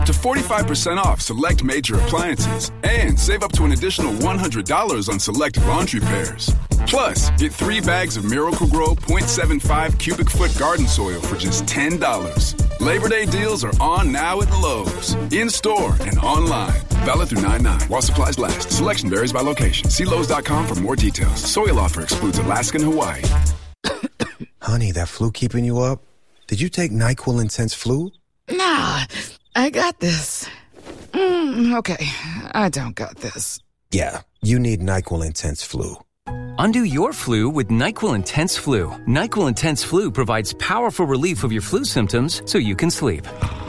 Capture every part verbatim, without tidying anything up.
to forty-five percent off select major appliances and save up to an additional one hundred dollars on select laundry pairs. Plus, get three bags of Miracle-Gro point seven five cubic foot garden soil for just ten dollars. Labor Day deals are on now at Lowe's. In-store and online. Valid through nine nine while supplies last. Selection varies by location. See Lowe's dot com for more details. Soil offer excludes Alaska and Hawaii. Honey, that flu keeping you up? Did you take NyQuil Intense Flu? Nah, I got this. Mm, okay, I don't got this. Yeah, you need NyQuil Intense Flu. Undo your flu with NyQuil Intense Flu. NyQuil Intense Flu provides powerful relief of your flu symptoms so you can sleep.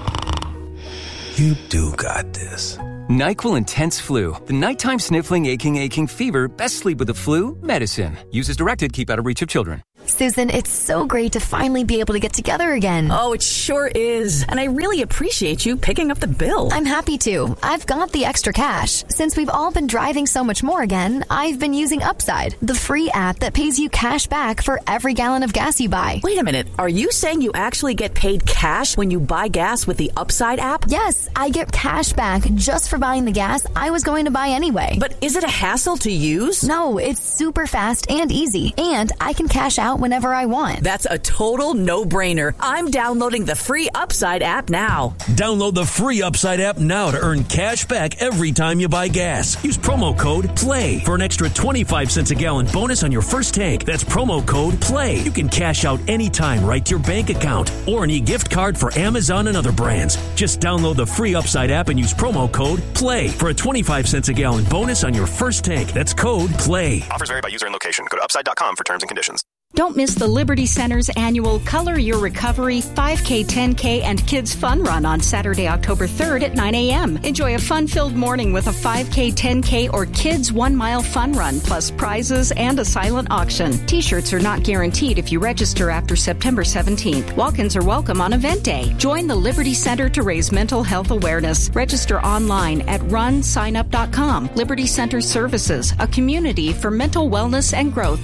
You do got this. NyQuil Intense Flu. The nighttime sniffling, aching, aching fever. Best sleep with the flu. Medicine. Use as directed. Keep out of reach of children. Susan, it's so great to finally be able to get together again. Oh, it sure is. And I really appreciate you picking up the bill. I'm happy to. I've got the extra cash. Since we've all been driving so much more again, I've been using Upside, the free app that pays you cash back for every gallon of gas you buy. Wait a minute. Are you saying you actually get paid cash when you buy gas with the Upside app? Yes, I get cash back just for buying the gas I was going to buy anyway. But is it a hassle to use? No, it's super fast and easy. And I can cash out whenever I want. That's a total no-brainer. I'm downloading the free Upside app now. Download the free Upside app now to earn cash back every time you buy gas. Use promo code PLAY for an extra twenty-five cents a gallon bonus on your first tank. That's promo code PLAY. You can cash out anytime right to your bank account or an e-gift card for Amazon and other brands. Just download the free Upside app and use promo code PLAY for a twenty-five cents a gallon bonus on your first tank. That's code PLAY. Offers vary by user and location. Go to upside dot com for terms and conditions. Don't miss the Liberty Center's annual Color Your Recovery five K, ten K, and Kids Fun Run on Saturday, October third at nine a.m. Enjoy a fun-filled morning with a five K, ten K, or Kids one-mile fun run, plus prizes and a silent auction. T-shirts are not guaranteed if you register after September seventeenth. Walk-ins are welcome on event day. Join the Liberty Center to raise mental health awareness. Register online at run sign up dot com. Liberty Center Services, a community for mental wellness and growth.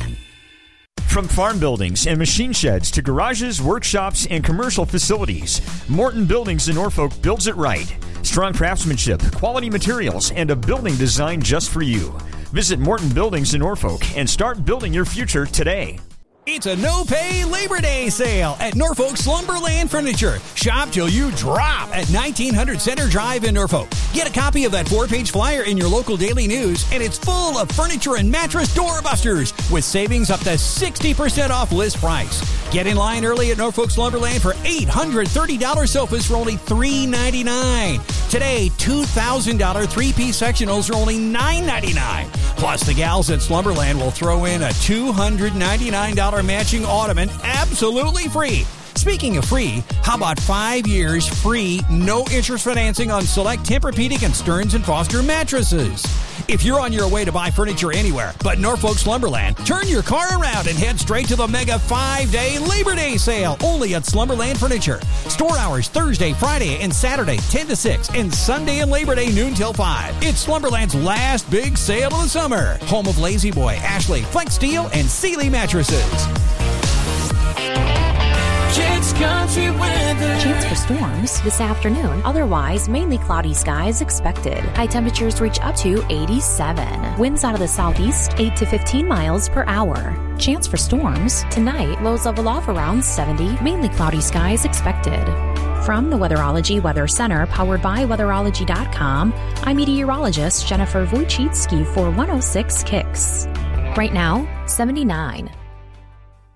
From farm buildings and machine sheds to garages, workshops, and commercial facilities, Morton Buildings in Norfolk builds it right. Strong craftsmanship, quality materials, and a building designed just for you. Visit Morton Buildings in Norfolk and start building your future today. It's a no-pay Labor Day sale at Norfolk Slumberland Furniture. Shop till you drop at nineteen hundred Center Drive in Norfolk. Get a copy of that four-page flyer in your local daily news, and it's full of furniture and mattress doorbusters with savings up to sixty percent off list price. Get in line early at Norfolk Slumberland for eight hundred thirty dollars sofas for only three ninety-nine. Today, two thousand dollars three-piece sectionals are only nine ninety-nine. Plus, the gals at Slumberland will throw in a two hundred ninety-nine dollars matching ottoman absolutely free. Speaking of free, how about five years free, no interest financing on select Tempur-Pedic and Stearns and Foster mattresses? If you're on your way to buy furniture anywhere but Norfolk Slumberland, turn your car around and head straight to the mega five-day Labor Day sale only at Slumberland Furniture. Store hours Thursday, Friday, and Saturday ten to six, and Sunday and Labor Day noon till five. It's Slumberland's last big sale of the summer. Home of Lazy Boy, Ashley, Flex Steel, and Sealy mattresses. Kids Country Weather. Chance for storms this afternoon. Otherwise, mainly cloudy skies expected. High temperatures reach up to eighty-seven. Winds out of the southeast, eight to fifteen miles per hour. Chance for storms. Tonight, lows level off around seventy. Mainly cloudy skies expected. From the Weatherology Weather Center, powered by weatherology dot com, I'm meteorologist Jennifer Wojcicki for one oh six Kicks. Right now, seventy-nine.